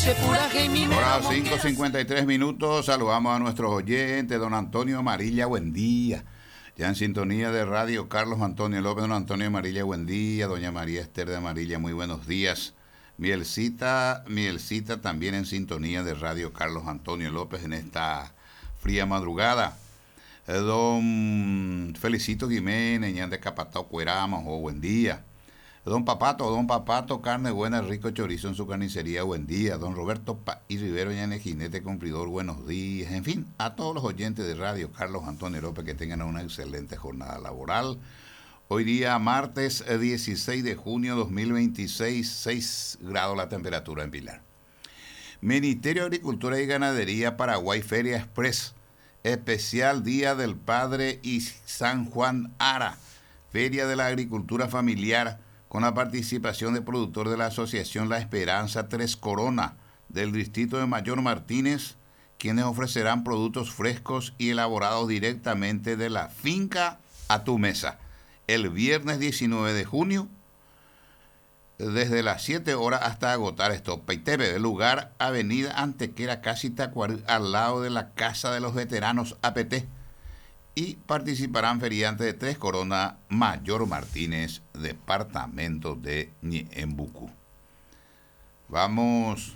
Ahora 5:53 minutos, saludamos a nuestros oyentes, don Antonio Amarilla, buen día. Ya en sintonía de Radio Carlos Antonio López, don Antonio Amarilla, buen día. Doña María Esther de Amarilla, muy buenos días. Mielcita también en sintonía de Radio Carlos Antonio López en esta fría madrugada. Don Felicito Jiménez, ñan de Capatao, Cuerama, buen día. Don Papato, carne buena, rico chorizo en su carnicería, buen día. Don Roberto País Rivero, ñan de Jinete Cumplidor, buenos días. En fin, a todos los oyentes de Radio Carlos Antonio López que tengan una excelente jornada laboral. Hoy día, martes 16 de junio 2026, 6 grados la temperatura en Pilar. Ministerio de Agricultura y Ganadería, Paraguay, Feria Express, especial Día del Padre y San Juan Ara, Feria de la Agricultura Familiar, con la participación de productores de la Asociación La Esperanza Tres Corona, del distrito de Mayor Martínez, quienes ofrecerán productos frescos y elaborados directamente de la finca a tu mesa. El viernes 19 de junio, desde las 7 horas hasta agotar stock. Peitebe, el lugar, Avenida Antequera, casi Tacuarí, al lado de la Casa de los Veteranos APT. Y participarán feriantes de Tres Corona, Mayor Martínez, departamento de Ñeembucú. Vamos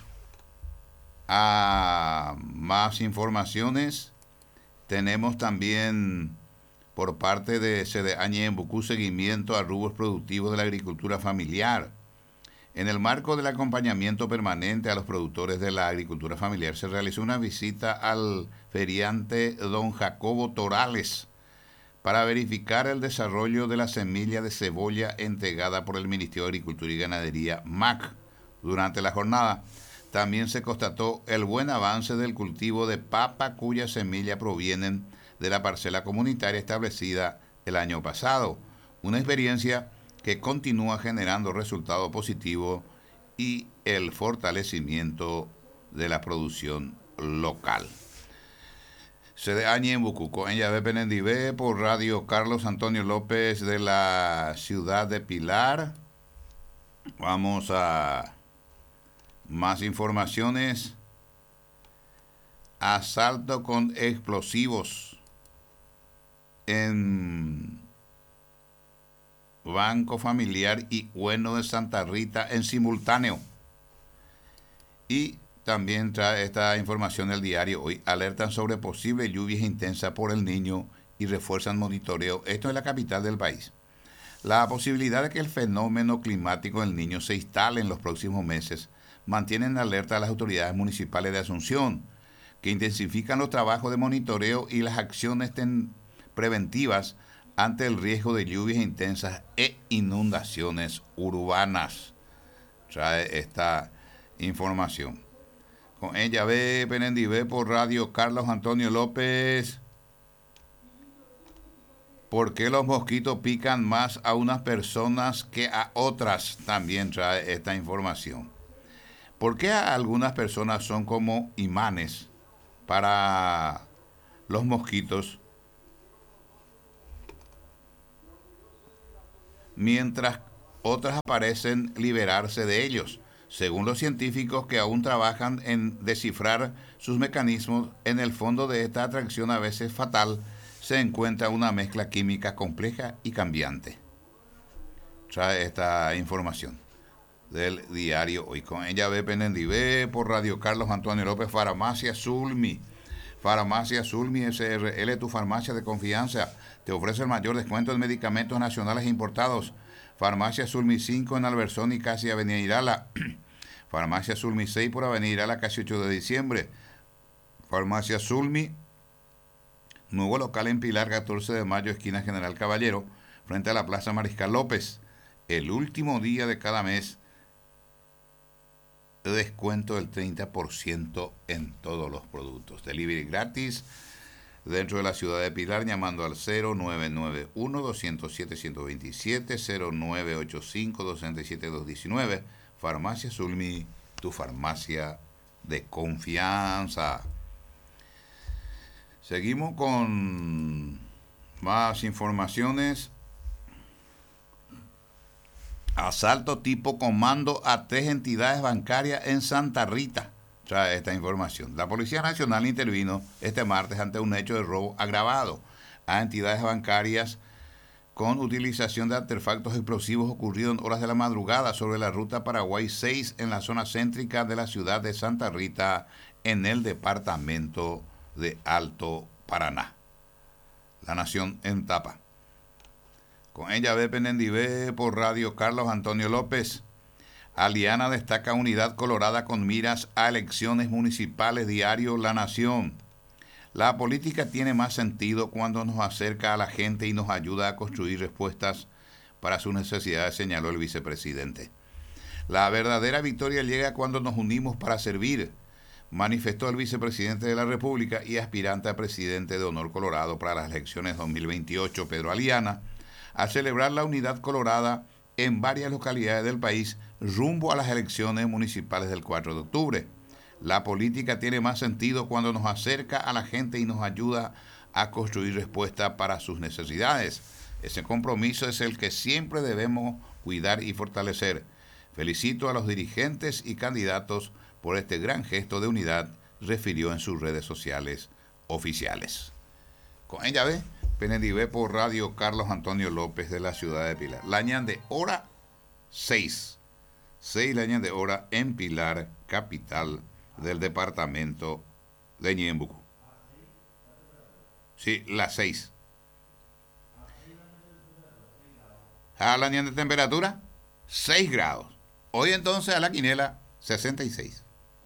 a más informaciones. Tenemos también por parte de CDA Ñeembucú seguimiento a rubros productivos de la agricultura familiar. En el marco del acompañamiento permanente a los productores de la agricultura familiar, se realizó una visita al feriante don Jacobo Torales para verificar el desarrollo de la semilla de cebolla entregada por el Ministerio de Agricultura y Ganadería, MAC. Durante la jornada también se constató el buen avance del cultivo de papa, cuyas semillas provienen de la parcela comunitaria establecida el año pasado. Una experiencia que continúa generando resultados positivos y el fortalecimiento de la producción local. CDA Ñeembucú, en Llave Penendibé, por Radio Carlos Antonio López de la ciudad de Pilar. Vamos a más informaciones. Asalto con explosivos en Banco Familiar y Bueno de Santa Rita en simultáneo. Y también trae esta información el diario Hoy. Alertan sobre posibles lluvias intensas por el Niño y refuerzan monitoreo. Esto es la capital del país. La posibilidad de que el fenómeno climático del Niño se instale en los próximos meses mantienen alerta a las autoridades municipales de Asunción, que intensifican los trabajos de monitoreo y las acciones preventivas ante el riesgo de lluvias intensas e inundaciones urbanas. Trae esta información. Con ella ve Penendibé por Radio Carlos Antonio López. ¿Por qué los mosquitos pican más a unas personas que a otras? También trae esta información. ¿Por qué a algunas personas son como imanes para los mosquitos, mientras otras parecen liberarse de ellos? Según los científicos que aún trabajan en descifrar sus mecanismos, en el fondo de esta atracción a veces fatal se encuentra una mezcla química compleja y cambiante. Trae esta información del diario Hoy. Con ella ve Penendibé por Radio Carlos Antonio López. Farmacia Zulmi. Farmacia Zulmi SRL, tu farmacia de confianza. Te ofrece el mayor descuento en medicamentos nacionales e importados. Farmacia Zulmi 5 en Alversón y casi Avenida Irala. Farmacia Zulmi 6 por Avenida Irala, casi 8 de diciembre. Farmacia Zulmi, nuevo local en Pilar, 14 de mayo, esquina General Caballero, frente a la Plaza Mariscal López. El último día de cada mes, descuento del 30% en todos los productos. Delivery gratis dentro de la ciudad de Pilar, llamando al 0991-207-127, 0985-267-219. Farmacia Zulmi, tu farmacia de confianza. Seguimos con más informaciones. Asalto tipo comando a 3 entidades bancarias en Santa Rita. trae esta información. La Policía Nacional intervino este martes ante un hecho de robo agravado a entidades bancarias con utilización de artefactos explosivos ocurrido en horas de la madrugada sobre la ruta Paraguay 6 en la zona céntrica de la ciudad de Santa Rita, en el departamento de Alto Paraná. La Nación en tapa. Con ella ve Penendivé por radio Carlos Antonio López. Aliana destaca unidad colorada con miras a elecciones municipales. Diario La Nación. La política tiene más sentido cuando nos acerca a la gente y nos ayuda a construir respuestas para sus necesidades, señaló el vicepresidente. La verdadera victoria llega cuando nos unimos para servir, manifestó el vicepresidente de la República y aspirante a presidente de honor Colorado para las elecciones 2028, Pedro Aliana, al celebrar la unidad colorada en varias localidades del país rumbo a las elecciones municipales del 4 de octubre. La política tiene más sentido cuando nos acerca a la gente y nos ayuda a construir respuestas para sus necesidades. Ese compromiso es el que siempre debemos cuidar y fortalecer. Felicito a los dirigentes y candidatos por este gran gesto de unidad, refirió en sus redes sociales oficiales. Con ella ve Penendivé por radio Carlos Antonio López de la ciudad de Pilar. La ñande hora 6 la ñande hora en Pilar, capital del departamento de Ñembucú. Sí, las 6. ¿A la ñande temperatura? 6 grados. Hoy entonces a la quinela 66.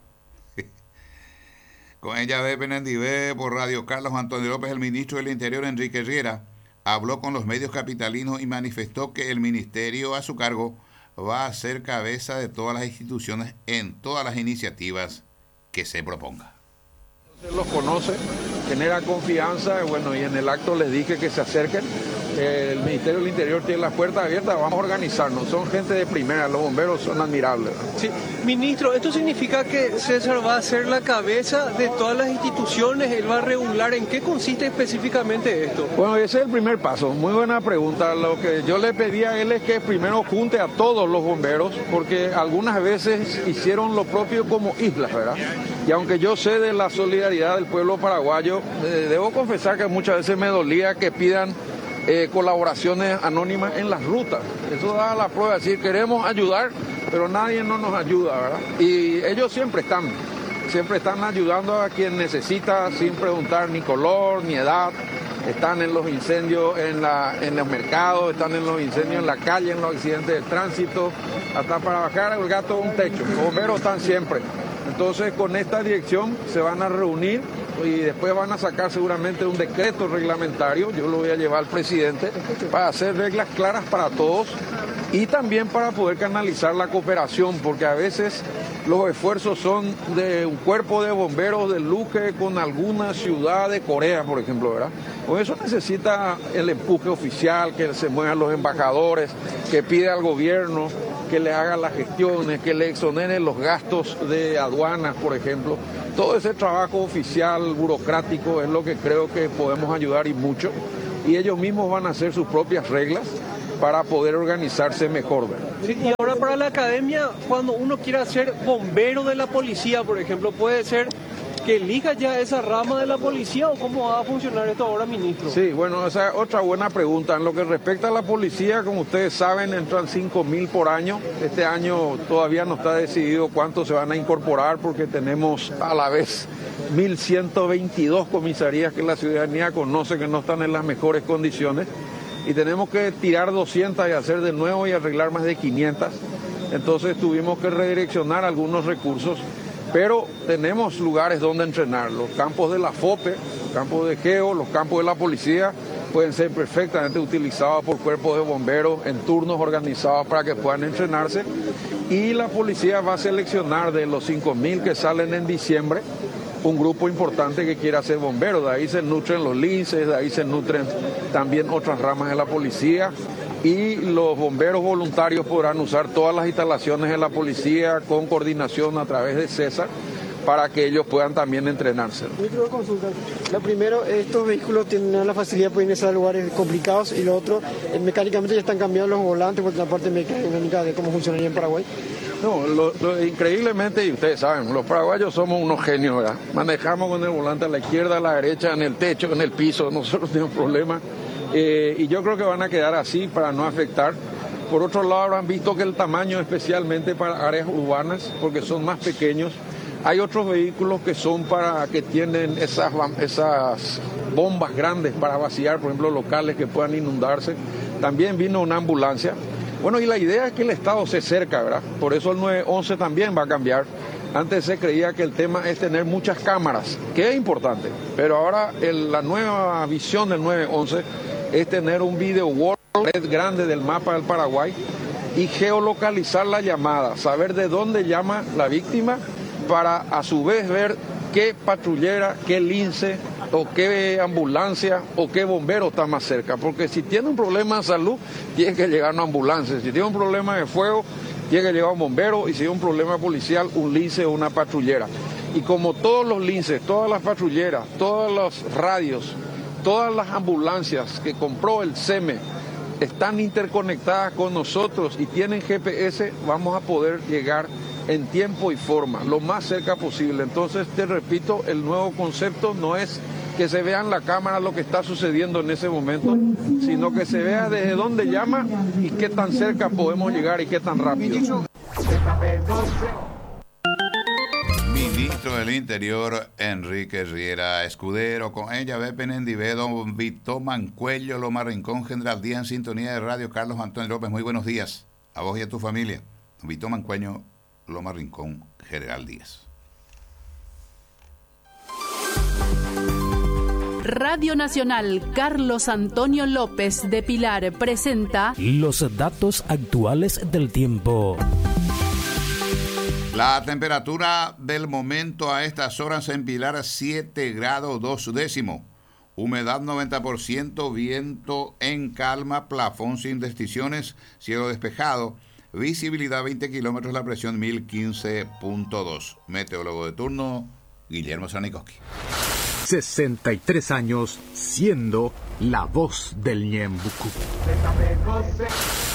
Con ella ve Penendivé por radio Carlos Antonio López. El ministro del Interior, Enrique Riera, habló con los medios capitalinos y manifestó que el ministerio a su cargo va a ser cabeza de todas las instituciones en todas las iniciativas que se proponga. Los conoce, genera confianza, bueno, y en el acto les dije que se acerquen. El Ministerio del Interior tiene las puertas abiertas, vamos a organizarnos, son gente de primera, los bomberos son admirables. Sí, ministro, ¿esto significa que César va a ser la cabeza de todas las instituciones? ¿Él va a regular? ¿En qué consiste específicamente esto? Bueno, ese es el primer paso, muy buena pregunta. Lo que yo le pedí a él es que primero junte a todos los bomberos, porque algunas veces hicieron lo propio como islas, ¿verdad? Y aunque yo sé de la solidaridad del pueblo paraguayo, debo confesar que muchas veces me dolía que pidan colaboraciones anónimas en las rutas. Eso da la prueba de decir, queremos ayudar, pero nadie no nos ayuda, ¿verdad? Y ellos siempre están ayudando a quien necesita sin preguntar ni color ni edad. Están en los incendios en los mercados, están en los incendios en la calle, en los accidentes de tránsito, hasta para bajar el gato a un techo. Los bomberos están siempre. Entonces, con esta dirección se van a reunir y después van a sacar seguramente un decreto reglamentario, yo lo voy a llevar al presidente, para hacer reglas claras para todos y también para poder canalizar la cooperación, porque a veces los esfuerzos son de un cuerpo de bomberos de Luque con alguna ciudad de Corea, por ejemplo, ¿verdad? Con eso necesita el empuje oficial, que se muevan los embajadores, que pide al gobierno que le haga las gestiones, que le exoneren los gastos de aduanas, por ejemplo. Todo ese trabajo oficial, burocrático, es lo que creo que podemos ayudar y mucho. Y ellos mismos van a hacer sus propias reglas para poder organizarse mejor, ¿verdad? Sí, y ahora para la academia, cuando uno quiera ser bombero de la policía, por ejemplo, puede ser que elija ya esa rama de la policía, o cómo va a funcionar esto ahora, ministro. Sí, bueno, esa es otra buena pregunta. En lo que respecta a la policía, como ustedes saben, entran 5.000 por año. Este año todavía no está decidido cuántos se van a incorporar porque tenemos a la vez 1.122 comisarías que la ciudadanía conoce que no están en las mejores condiciones. Y tenemos que tirar 200 y hacer de nuevo y arreglar más de 500. Entonces tuvimos que redireccionar algunos recursos, pero tenemos lugares donde entrenar. Los campos de la FOPE, los campos de GEO, los campos de la policía pueden ser perfectamente utilizados por cuerpos de bomberos en turnos organizados para que puedan entrenarse. Y la policía va a seleccionar de los 5.000 que salen en diciembre un grupo importante que quiera ser bombero. De ahí se nutren los linces, de ahí se nutren también otras ramas de la policía. Y los bomberos voluntarios podrán usar todas las instalaciones de la policía con coordinación a través de César para que ellos puedan también entrenarse. Micro consulta. Lo primero, estos vehículos tienen la facilidad de ingresar a lugares complicados, y lo otro, mecánicamente ya están cambiando los volantes por la parte mecánica de cómo funcionaría en Paraguay. No, increíblemente, y ustedes saben, los paraguayos somos unos genios, ¿verdad? Manejamos con el volante a la izquierda, a la derecha, en el techo, en el piso, nosotros tenemos problemas. Y yo creo que van a quedar así para no afectar. Por otro lado, habrán visto que el tamaño, especialmente para áreas urbanas, porque son más pequeños, hay otros vehículos que son que tienen esas bombas grandes para vaciar, por ejemplo, locales que puedan inundarse. También vino una ambulancia. Bueno, y la idea es que el Estado se acerca, ¿verdad? Por eso el 911 también va a cambiar. Antes se creía que el tema es tener muchas cámaras, que es importante, pero ahora la nueva visión del 911 es tener un video wall grande del mapa del Paraguay y geolocalizar la llamada, saber de dónde llama la víctima para a su vez ver qué patrullera, qué lince o qué ambulancia o qué bombero está más cerca, porque si tiene un problema de salud tiene que llegar una ambulancia, si tiene un problema de fuego tiene que llegar un bombero y si tiene un problema policial un lince o una patrullera. Y como todos los linces, todas las patrulleras, todos los radios, todas las ambulancias que compró el SEME están interconectadas con nosotros y tienen GPS, vamos a poder llegar en tiempo y forma, lo más cerca posible. Entonces, te repito, el nuevo concepto no es que se vea en la cámara lo que está sucediendo en ese momento, sino que se vea desde dónde llama y qué tan cerca podemos llegar y qué tan rápido. Ministro del Interior, Enrique Riera Escudero, con ella, Bepen Endivedo, Vito Mancuello, Loma Rincón, General Díaz, en sintonía de radio, Carlos Antonio López, muy buenos días, a vos y a tu familia. Vito Mancuello, Loma Rincón, General Díaz. Radio Nacional Carlos Antonio López de Pilar presenta los datos actuales del tiempo. La temperatura del momento a estas horas en Pilar 7 grados 2 décimos. Humedad 90%, viento en calma, plafón sin restricciones, cielo despejado, visibilidad 20 kilómetros, la presión 1015.2. Meteorólogo de turno, Guillermo Sanikoski. 63 años siendo la voz del Ñembucú.